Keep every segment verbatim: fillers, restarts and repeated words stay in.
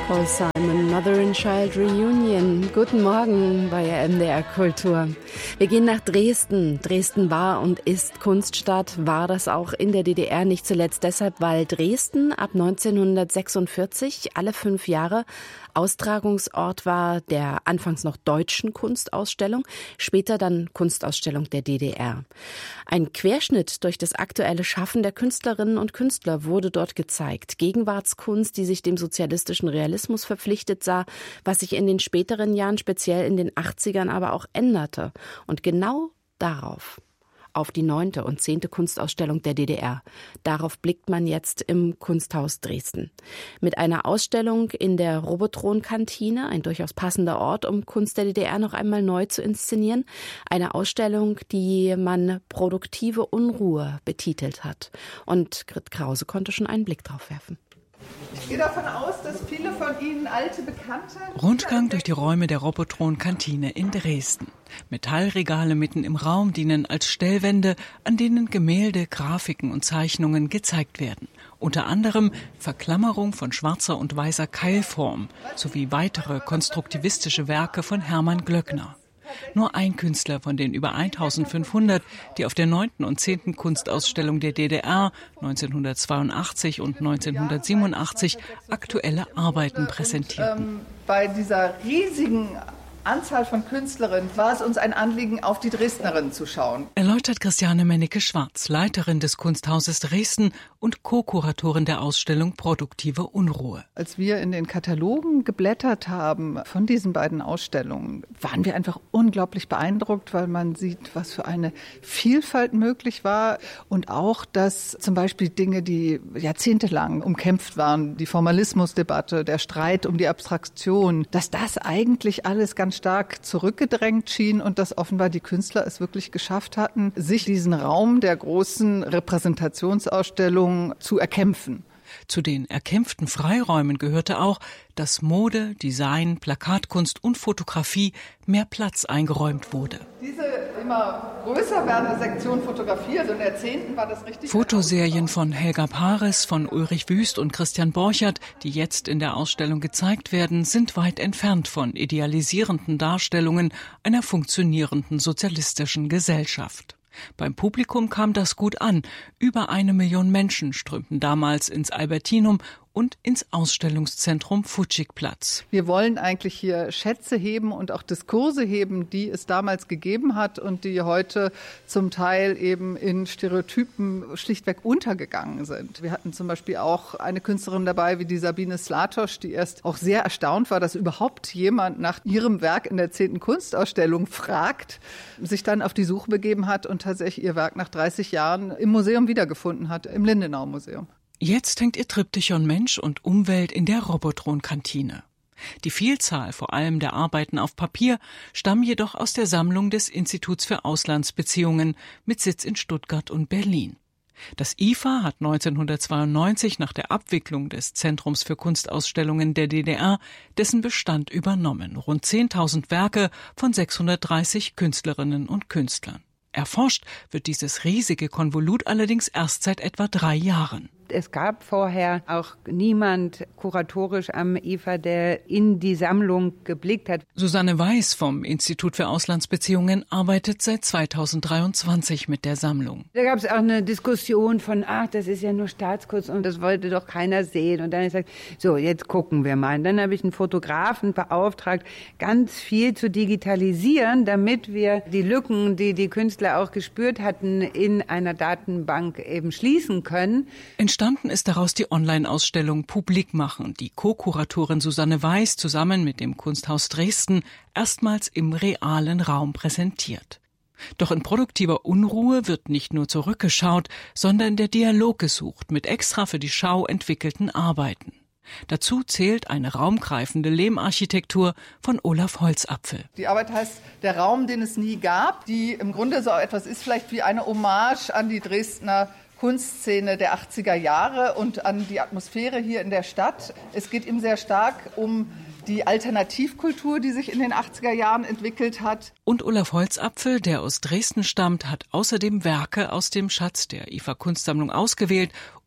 Paul Simon, Mother and Child Reunion. Guten Morgen bei M D R Kultur. Wir gehen nach Dresden. Dresden war und ist Kunststadt, war das auch in der D D R, nicht zuletzt deshalb, weil Dresden ab neunzehnhundertsechsundvierzig alle fünf Jahre Austragungsort war der anfangs noch deutschen Kunstausstellung, später dann Kunstausstellung der D D R. Ein Querschnitt durch das aktuelle Schaffen der Künstlerinnen und Künstler wurde dort gezeigt. Gegenwartskunst, die sich dem sozialistischen Realismus verpflichtet sah, was sich in den späteren Jahren, speziell in den achtzigern, aber auch änderte. Und genau darauf, auf die neunte und zehnte Kunstausstellung der D D R. Darauf blickt man jetzt im Kunsthaus Dresden. Mit einer Ausstellung in der Robotron-Kantine, ein durchaus passender Ort, um Kunst der D D R noch einmal neu zu inszenieren. Eine Ausstellung, die man produktive Unruhe betitelt hat. Und Grit Krause konnte schon einen Blick drauf werfen. Ich gehe davon aus, dass viele von Ihnen alte Bekannte... Rundgang durch die Räume der Robotron-Kantine in Dresden. Metallregale mitten im Raum dienen als Stellwände, an denen Gemälde, Grafiken und Zeichnungen gezeigt werden. Unter anderem Verklammerung von schwarzer und weißer Keilform sowie weitere konstruktivistische Werke von Hermann Glöckner. Nur ein Künstler von den über eintausendfünfhundert, die auf der neunten und zehnten Kunstausstellung der D D R neunzehnhundertzweiundachtzig und neunzehnhundertsiebenundachtzig aktuelle Arbeiten präsentierten. Ähm, bei dieser riesigen Anzahl von Künstlerinnen war es uns ein Anliegen, auf die Dresdnerinnen zu schauen. Erläutert Christiane Mennecke-Schwarz, Leiterin des Kunsthauses Dresden und Co-Kuratorin der Ausstellung Produktive Unruhe. Als wir in den Katalogen geblättert haben von diesen beiden Ausstellungen, waren wir einfach unglaublich beeindruckt, weil man sieht, was für eine Vielfalt möglich war und auch, dass zum Beispiel Dinge, die jahrzehntelang umkämpft waren, die Formalismusdebatte, der Streit um die Abstraktion, dass das eigentlich alles ganz stark zurückgedrängt schien und dass offenbar die Künstler es wirklich geschafft hatten, sich diesen Raum der großen Repräsentationsausstellung zu erkämpfen. Zu den erkämpften Freiräumen gehörte auch, dass Mode, Design, Plakatkunst und Fotografie mehr Platz eingeräumt wurde. Diese immer größer werdende Sektion Fotografie, also in den Jahrzehnten war das richtig... Fotoserien von Helga Paris, von Ulrich Wüst und Christian Borchert, die jetzt in der Ausstellung gezeigt werden, sind weit entfernt von idealisierenden Darstellungen einer funktionierenden sozialistischen Gesellschaft. Beim Publikum kam das gut an. Über eine Million Menschen strömten damals ins Albertinum und ins Ausstellungszentrum Futschigplatz. Wir wollen eigentlich hier Schätze heben und auch Diskurse heben, die es damals gegeben hat und die heute zum Teil eben in Stereotypen schlichtweg untergegangen sind. Wir hatten zum Beispiel auch eine Künstlerin dabei wie die Sabine Slatosch, die erst auch sehr erstaunt war, dass überhaupt jemand nach ihrem Werk in der zehnten Kunstausstellung fragt, sich dann auf die Suche begeben hat und tatsächlich ihr Werk nach dreißig Jahren im Museum wiedergefunden hat, im Lindenau-Museum. Jetzt hängt ihr Triptychon Mensch und Umwelt in der Robotron-Kantine. Die Vielzahl, vor allem der Arbeiten auf Papier, stammen jedoch aus der Sammlung des Instituts für Auslandsbeziehungen mit Sitz in Stuttgart und Berlin. Das I F A hat neunzehnhundertzweiundneunzig nach der Abwicklung des Zentrums für Kunstausstellungen der D D R dessen Bestand übernommen. Rund zehntausend Werke von sechshundertdreißig Künstlerinnen und Künstlern. Erforscht wird dieses riesige Konvolut allerdings erst seit etwa drei Jahren. Es gab vorher auch niemand kuratorisch am I F A, der in die Sammlung geblickt hat. Susanne Weiß vom Institut für Auslandsbeziehungen arbeitet seit zweitausenddreiundzwanzig mit der Sammlung. Da gab es auch eine Diskussion von, ach, das ist ja nur Staatskunst und das wollte doch keiner sehen. Und dann habe ich gesagt, so, jetzt gucken wir mal. Und dann habe ich einen Fotografen beauftragt, ganz viel zu digitalisieren, damit wir die Lücken, die die Künstler auch gespürt hatten, in einer Datenbank eben schließen können. Entstanden ist daraus die Online-Ausstellung Publik machen, die Co-Kuratorin Susanne Weiß zusammen mit dem Kunsthaus Dresden erstmals im realen Raum präsentiert. Doch in produktiver Unruhe wird nicht nur zurückgeschaut, sondern der Dialog gesucht mit extra für die Schau entwickelten Arbeiten. Dazu zählt eine raumgreifende Lehmarchitektur von Olaf Holzapfel. Die Arbeit heißt Der Raum, den es nie gab, die im Grunde so etwas ist vielleicht wie eine Hommage an die Dresdner Kunstszene der achtziger Jahre und an die Atmosphäre hier in der Stadt. Es geht ihm sehr stark um die Alternativkultur, die sich in den achtziger Jahren entwickelt hat. Und Olaf Holzapfel, der aus Dresden stammt, hat außerdem Werke aus dem Schatz der I F A-Kunstsammlung ausgewählt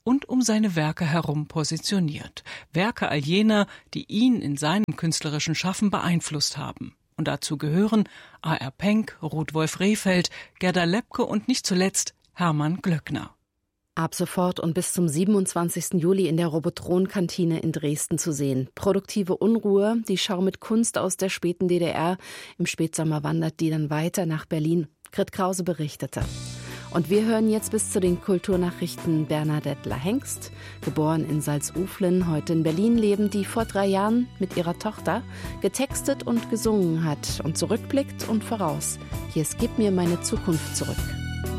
und um seine Werke herum positioniert. Werke all jener, die ihn in seinem künstlerischen Schaffen beeinflusst haben. Und dazu gehören A R Penck, Ruth Wolf Rehfeld, Gerda Lepke und nicht zuletzt Hermann Glöckner. Ab sofort und bis zum siebenundzwanzigsten Juli in der Robotron-Kantine in Dresden zu sehen. Produktive Unruhe, die Schau mit Kunst aus der späten D D R. Im Spätsommer wandert die dann weiter nach Berlin. Grit Krause berichtete. Und wir hören jetzt bis zu den Kulturnachrichten Bernadette La-Hengst, geboren in Salzuflen, heute in Berlin lebend, die vor drei Jahren mit ihrer Tochter getextet und gesungen hat und zurückblickt und voraus. Hier ist Gib mir meine Zukunft zurück.